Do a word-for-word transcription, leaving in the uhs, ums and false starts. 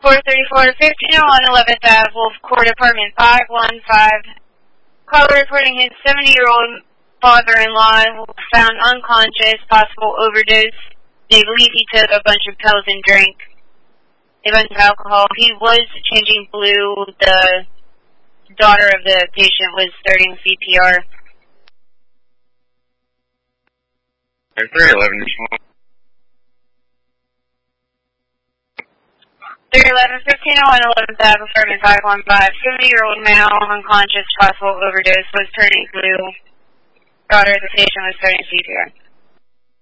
four thirty-four, fifteen oh one eleventh Avenue, Wolf Court, apartment five one five. Caller reporting his seventy-year-old father-in-law found unconscious, possible overdose. They believe he took a bunch of pills and drank a bunch of alcohol. He was changing blue. The daughter of the patient was starting C P R. three eleven. three eleven, fifteen oh one eleventh Avenue, apartment five one five. seventy-year-old male, unconscious, possible overdose, was turning blue. Daughter of the patient was starting C P R.